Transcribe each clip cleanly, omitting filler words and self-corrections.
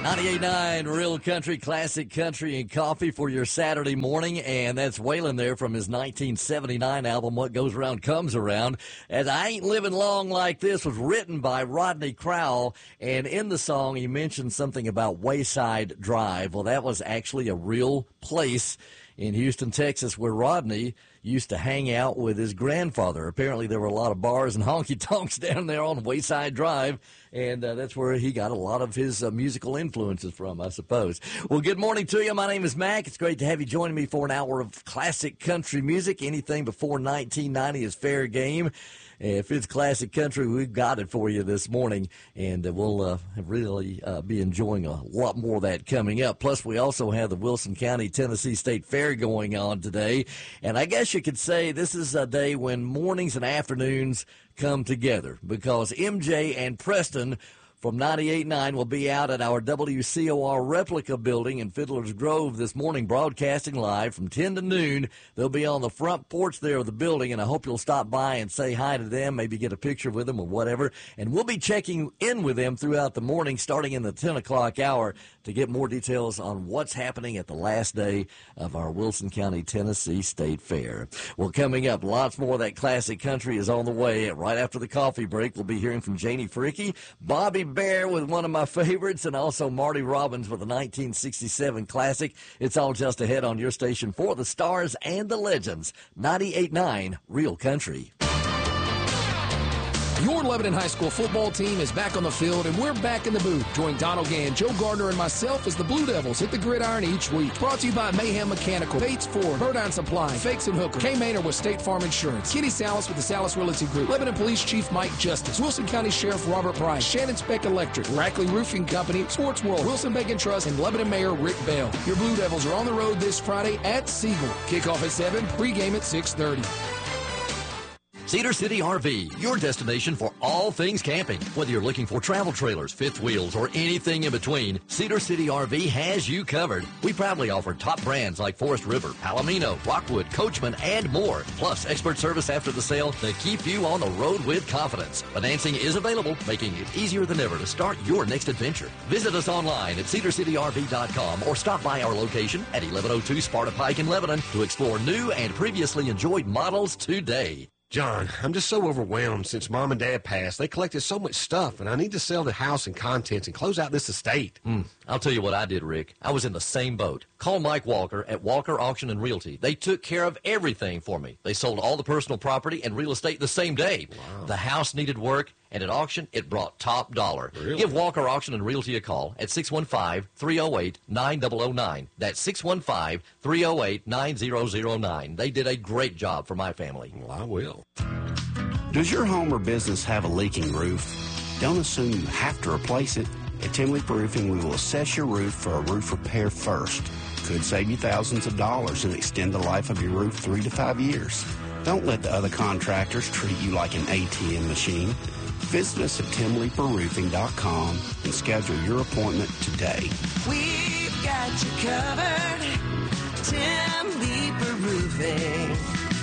98.9 Real Country, classic country and coffee for your Saturday morning, and that's Waylon there from his 1979 album, What Goes Around Comes Around. As I Ain't Living Long Like This was written by Rodney Crowell, and in the song he mentioned something about Wayside Drive. Well, that was actually a real place in Houston, Texas, where Rodney used to hang out with his grandfather. Apparently there were a lot of bars and honky-tonks down there on Wayside Drive, and that's where he got a lot of his musical influences from, I suppose. Well, good morning to you. My name is Mac. It's great to have you joining me for an hour of classic country music. Anything before 1990 is fair game. If it's classic country, we've got it for you this morning, and we'll really be enjoying a lot more of that coming up. Plus, we also have the Wilson County Tennessee State Fair going on today, and I guess you could say this is a day when mornings and afternoons come together, because MJ and Preston from 98.9 will be out at our WCOR replica building in Fiddler's Grove this morning, broadcasting live from 10 to noon. They'll be on the front porch there of the building, and I hope you'll stop by and say hi to them, maybe get a picture with them or whatever. And we'll be checking in with them throughout the morning, starting in the 10 o'clock hour, to get more details on what's happening at the last day of our Wilson County, Tennessee State Fair. Well, coming up, lots more of that classic country is on the way. Right after the coffee break, we'll be hearing from Janie Fricke, Bobby Bear with one of my favorites, and also Marty Robbins with a 1967 classic. It's all just ahead on your station for the stars and the legends. 98.9 Real Country. Your Lebanon High School football team is back on the field, and we're back in the booth. Join Donald Gann, Joe Gardner, and myself as the Blue Devils hit the gridiron each week. Brought to you by Mayhem Mechanical, Bates Ford, Burdine Supply, Fakes and Hooker, K. Maynard with State Farm Insurance, Kitty Salas with the Salas Realty Group, Lebanon Police Chief Mike Justice, Wilson County Sheriff Robert Price, Shannon Speck Electric, Rackley Roofing Company, Sports World, Wilson Bacon Trust, and Lebanon Mayor Rick Bell. Your Blue Devils are on the road this Friday at Siegel. Kickoff at 7, pregame at 6:30. Cedar City RV, your destination for all things camping. Whether you're looking for travel trailers, fifth wheels, or anything in between, Cedar City RV has you covered. We proudly offer top brands like Forest River, Palomino, Rockwood, Coachman, and more. Plus, expert service after the sale to keep you on the road with confidence. Financing is available, making it easier than ever to start your next adventure. Visit us online at cedarcityrv.com or stop by our location at 1102 Sparta Pike in Lebanon to explore new and previously enjoyed models today. John, I'm just so overwhelmed since Mom and Dad passed. They collected so much stuff, and I need to sell the house and contents and close out this estate. I'll tell you what I did, Rick. I was in the same boat. Call Mike Walker at Walker Auction and Realty. They took care of everything for me. They sold all the personal property and real estate the same day. Wow. The house needed work, and at auction, it brought top dollar. Really? Give Walker Auction and Realty a call at 615-308-9009. That's 615-308-9009. They did a great job for my family. Well, I will. Does your home or business have a leaking roof? Don't assume you have to replace it. At Tim Leeper Roofing, we will assess your roof for a roof repair first. Could save you thousands of dollars and extend the life of your roof 3 to 5 years. Don't let the other contractors treat you like an ATM machine. Visit us at timleeperroofing.com and schedule your appointment today. We've got you covered. Tim Leeper Roofing.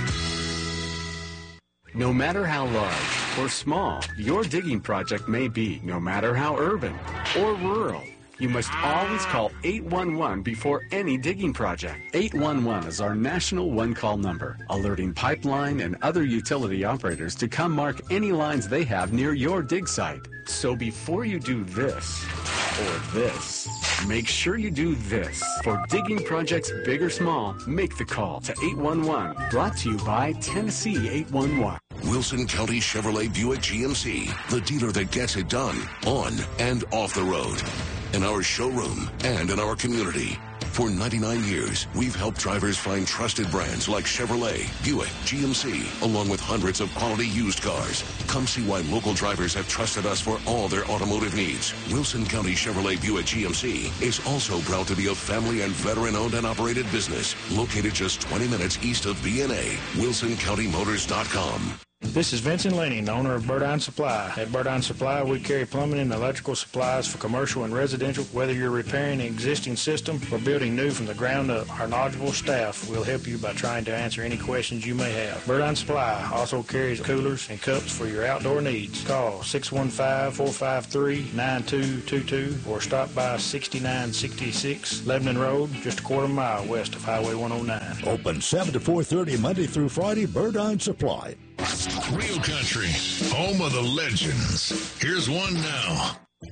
No matter how large or small your digging project may be, no matter how urban or rural, you must always call 811 before any digging project. 811 is our national one-call number, alerting pipeline and other utility operators to come mark any lines they have near your dig site. So before you do this or this, make sure you do this. For digging projects big or small, make the call to 811. Brought to you by Tennessee 811. Wilson County Chevrolet Buick GMC, the dealer that gets it done on and off the road, in our showroom and in our community. For 99 years, we've helped drivers find trusted brands like Chevrolet, Buick, GMC, along with hundreds of quality used cars. Come see why local drivers have trusted us for all their automotive needs. Wilson County Chevrolet Buick GMC is also proud to be a family and veteran-owned and operated business located just 20 minutes east of BNA. WilsonCountyMotors.com. This is Vincent Lenning, owner of Burdine Supply. At Burdine Supply, we carry plumbing and electrical supplies for commercial and residential. Whether you're repairing an existing system or building new from the ground up, our knowledgeable staff will help you by trying to answer any questions you may have. Burdine Supply also carries coolers and cups for your outdoor needs. Call 615-453-9222 or stop by 6966 Lebanon Road, just a quarter mile west of Highway 109. Open 7 to 4:30 Monday through Friday. Burdine Supply. Real Country, home of the legends. Here's one now.